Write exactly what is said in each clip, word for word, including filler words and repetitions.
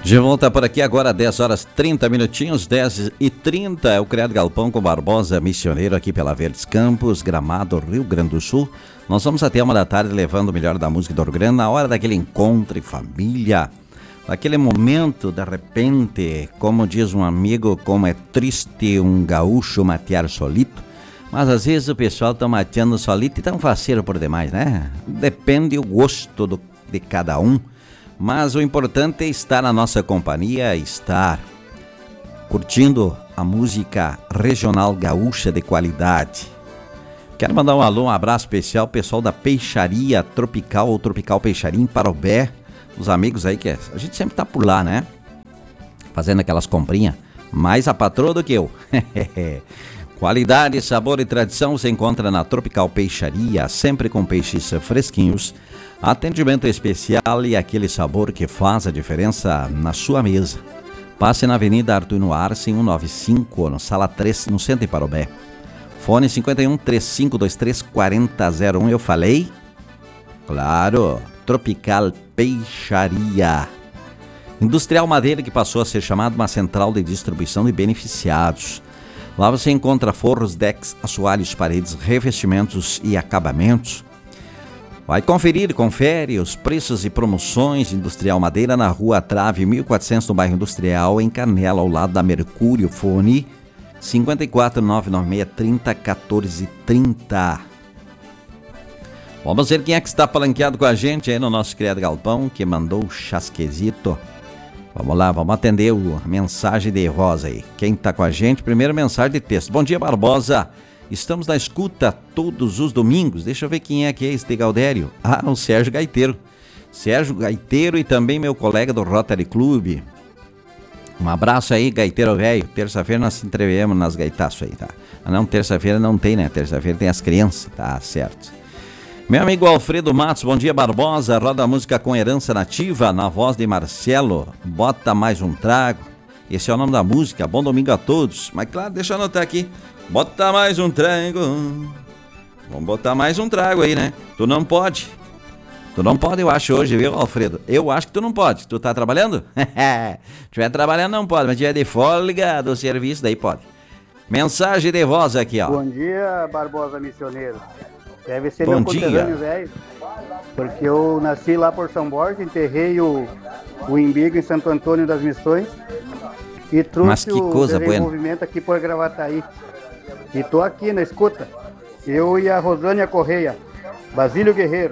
De volta por aqui agora, dez horas trinta minutinhos, dez e trinta, é o Criado Galpão com Barbosa Missioneiro aqui pela Verdes Campos, Gramado, Rio Grande do Sul. Nós vamos até uma da tarde levando o melhor da música do Rio Grande, na hora daquele encontro em família, naquele momento, de repente, como diz um amigo, como é triste um gaúcho matear solito, mas às vezes o pessoal tá mateando solito e tão faceiro por demais, né? Depende do gosto do, de cada um. Mas o importante é estar na nossa companhia, estar curtindo a música regional gaúcha de qualidade. Quero mandar um alô, um abraço especial ao pessoal da Peixaria Tropical, ou Tropical Peixaria em Parobé, os amigos aí que a gente sempre tá por lá, né? Fazendo aquelas comprinhas, mais a patroa do que eu. Qualidade, sabor e tradição se encontra na Tropical Peixaria, sempre com peixes fresquinhos, atendimento especial e aquele sabor que faz a diferença na sua mesa. Passe na Avenida Artur Arce, cento e noventa e cinco, no Sala três, no centro de Parobé. Fone cinquenta e um, trinta e cinco, vinte e três, quarenta, zero um, eu falei? Claro, Tropical Peixaria. Industrial Madeira, que passou a ser chamado uma central de distribuição de beneficiados. Lá você encontra forros, decks, assoalhos, paredes, revestimentos e acabamentos. Vai conferir, confere os preços e promoções Industrial Madeira na Rua Trave mil e quatrocentos, no bairro Industrial, em Canela, ao lado da Mercúrio. Fone cinquenta e quatro, nove nove seis, trinta, quatorze, trinta. Vamos ver quem é que está palanqueado com a gente aí no nosso Criado Galpão, que mandou o chasquezito. Vamos lá, vamos atender a mensagem de voz aí. Quem está com a gente? Primeiro mensagem de texto. Bom dia, Barbosa. Estamos na escuta todos os domingos. Deixa eu ver quem é que é esse de Gaudério. Ah, o Sérgio Gaiteiro. Sérgio Gaiteiro e também meu colega do Rotary Club. Um abraço aí, Gaiteiro velho. Terça-feira nós se entrevemos nas gaitaços aí, tá? Ah, não, terça-feira não tem, né? Terça-feira tem as crianças, tá certo. Meu amigo Alfredo Matos, bom dia, Barbosa. Roda a música com herança nativa, na voz de Marcelo. Bota mais um trago. Esse é o nome da música. Bom domingo a todos. Mas claro, deixa eu anotar aqui. Bota mais um trago. Vamos botar mais um trago aí, né? Tu não pode. Tu não pode, eu acho, hoje, viu, Alfredo? Eu acho que tu não pode. Tu tá trabalhando? Se estiver trabalhando, não pode. Mas se estiver de folga do serviço, daí pode. Mensagem de voz aqui, ó. Bom dia, Barbosa Missioneiro. Deve ser Bom meu dia. conterrâneo velho. Porque eu nasci lá por São Borja, enterrei o, o Imbigo em Santo Antônio das Missões e trouxe o desenvolvimento aqui por Gravataí. E tô aqui na escuta. Eu e a Rosânia Correia, Basílio Guerreiro.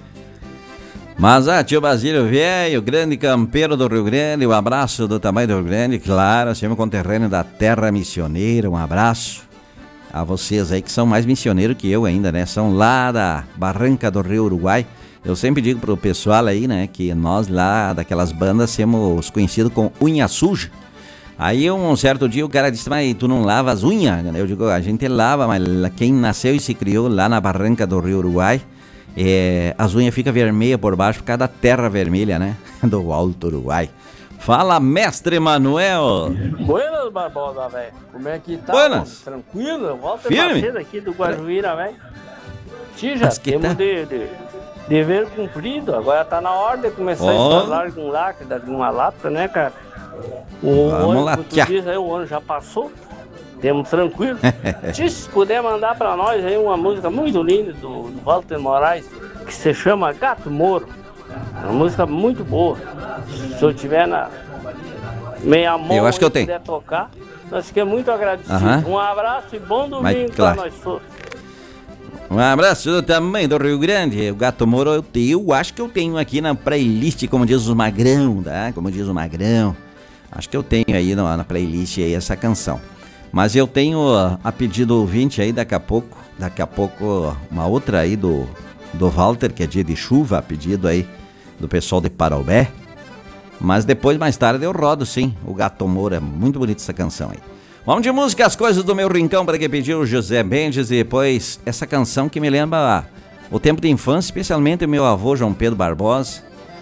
Mas, ah, tio Basílio velho, grande campeiro do Rio Grande, um abraço do tamanho do Rio Grande, claro, sempre conterrâneo da terra missioneira, um abraço a vocês aí que são mais missioneiros que eu ainda, né? São lá da Barranca do Rio Uruguai. Eu sempre digo pro pessoal aí, né, que nós lá daquelas bandas somos conhecidos com unha suja. Aí um certo dia o cara disse, mas tu não lava as unhas? Eu digo, a gente lava, mas quem nasceu e se criou lá na Barranca do Rio Uruguai, é, as unhas ficam vermelhas por baixo por causa da terra vermelha, né? Do Alto Uruguai. Fala, mestre Manuel. Buenas, Barbosa, velho. Como é que tá? Buenas. Tranquilo? Volta Firme. cedo aqui do Guajuíra, velho. Tia, já temos tá... de, de dever cumprido. Agora tá na hora de começar oh. a instalar com lacre de uma lata, né, cara? O Vamos lá, tu diz aí, o ano já passou. Temos tranquilo. Tia, se puder mandar pra nós aí uma música muito linda do, do Walter Moraes, que se chama Gato Moro. Uma música muito boa. Se eu tiver na meia mão eu acho que eu puder tenho. tocar, nós ficamos muito agradecidos. Uh-huh. Um abraço e bom domingo. Mas, claro. pra nós todos. Um abraço do tamanho do Rio Grande. O Gato Moro eu, tenho, eu acho que eu tenho aqui na playlist, como diz o Magrão, tá? Como diz o Magrão. Acho que eu tenho aí na, na playlist aí essa canção. Mas eu tenho a pedido ouvinte aí daqui a pouco, daqui a pouco uma outra aí do, do Walter, que é dia de chuva, a pedido aí do pessoal de Parobé. Mas depois, mais tarde, eu rodo sim, o Gato Moro, é muito bonita essa canção aí. Vamos de música, As Coisas do Meu Rincão, para que pediu o José Mendes, e depois essa canção que me lembra o tempo de infância, especialmente o meu avô João Pedro Barbosa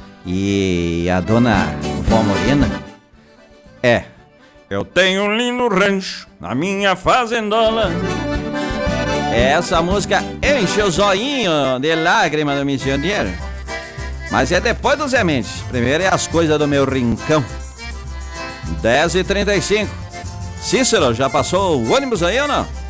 e a dona Vó Morena. É, eu tenho um lindo rancho na minha fazendola. Essa música enche o zoinho de lágrima do missioneiro. Mas é depois do Zé Mendes. Primeiro é As Coisas do Meu Rincão. dez e trinta e cinco. Cícero, já passou o ônibus aí ou não?